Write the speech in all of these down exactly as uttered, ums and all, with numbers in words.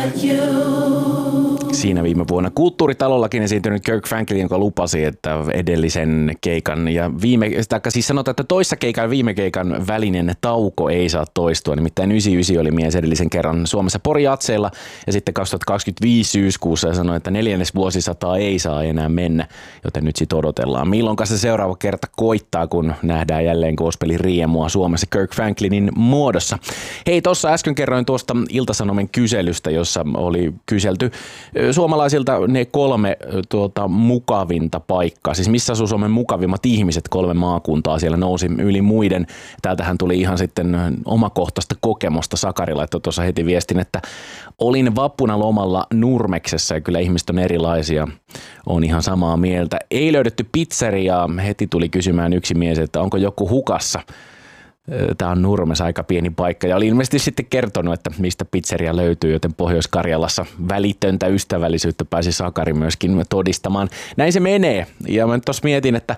Siinä viime vuonna Kulttuuritalollakin esiintynyt Kirk Franklin, joka lupasi, että edellisen keikan ja viime, taikka siis sanotaan, että toissa keikan ja viime keikan välinen tauko ei saa toistua. Nimittäin yhdeksänkymmentäyhdeksän oli mies edellisen kerran Suomessa Pori-Jatseilla ja sitten kaksituhattakaksikymmentäviisi syyskuussa ja sanoi, että neljännes vuosisataa ei saa enää mennä, joten nyt sitten odotellaan. Milloin se seuraava kerta koittaa, kun nähdään jälleen gospelin riemua Suomessa Kirk Franklinin muodossa. Hei, tuossa äsken kerroin tuosta Ilta-Sanomien kyselystä, jossa oli kyselty suomalaisilta ne kolme tuota, mukavinta paikkaa. Siis missä asuu Suomen mukavimmat ihmiset, kolme maakuntaa siellä nousi yli muiden. Täältähän tuli ihan sitten omakohtaista kokemusta. Sakari laittoi tuossa heti viestin, että olin vappuna lomalla Nurmeksessa ja kyllä ihmiset on erilaisia. On ihan samaa mieltä. Ei löydetty pizzeriaa. Heti tuli kysymään yksi mies, että onko joku hukassa. Tämä on Nurmes, aika pieni paikka ja oli ilmeisesti sitten kertonut, että mistä pizzeria löytyy, joten Pohjois-Karjalassa välitöntä ystävällisyyttä pääsi Sakari myöskin todistamaan. Näin se menee ja mä tuossa mietin, että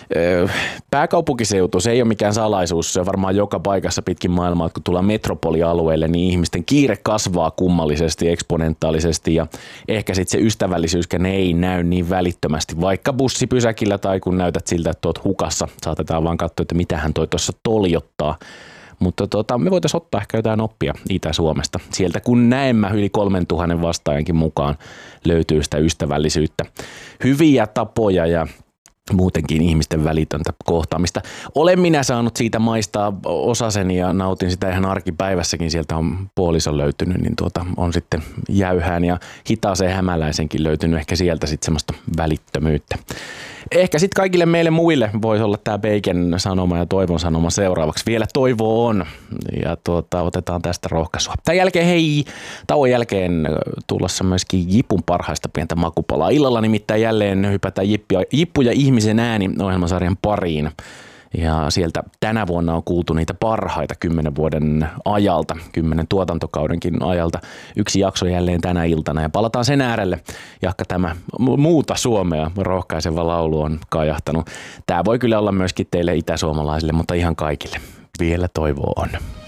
pääkaupunkiseutu, se ei ole mikään salaisuus, se on varmaan joka paikassa pitkin maailmaa, kun tullaan metropolialueelle, niin ihmisten kiire kasvaa kummallisesti, eksponentaalisesti ja ehkä sitten se ystävällisyyskään ei näy niin välittömästi, vaikka bussipysäkillä tai kun näytät siltä, että oot hukassa, saatetaan vaan katsoa, että mitähän toi tuossa toljottaa. Mutta tota, me voitaisiin ottaa ehkä jotain oppia Itä-Suomesta. Sieltä kun näemmä yli kolmen tuhannen vastaajankin mukaan löytyy sitä ystävällisyyttä. Hyviä tapoja ja muutenkin ihmisten välitöntä kohtaamista. Olen minä saanut siitä maistaa osasen ja nautin sitä ihan arkipäivässäkin. Sieltä on puolison löytynyt, niin tuota, on sitten jäyhään ja hitaaseen hämäläisenkin löytynyt ehkä sieltä sitten semmoista välittömyyttä. Ehkä sitten kaikille meille muille voisi olla tämä Beiken sanoma ja Toivon sanoma seuraavaksi. Vielä toivo on ja tuota, otetaan tästä rohkaisua. Tämän jälkeen hei, tauon jälkeen tulossa myöskin Jipun parhaista pientä makupalaa. Illalla nimittäin jälleen hypätään Jippu, Jippu ja ihmisen ääni ohjelmasarjan pariin. Ja sieltä tänä vuonna on kuultu niitä parhaita kymmenen vuoden ajalta, kymmenen tuotantokaudenkin ajalta. Yksi jakso jälleen tänä iltana ja palataan sen äärelle, jahka tämä muuta Suomea rohkaiseva laulu on kajahtanut. Tämä voi kyllä olla myöskin teille itäsuomalaisille, mutta ihan kaikille. Vielä toivoa on.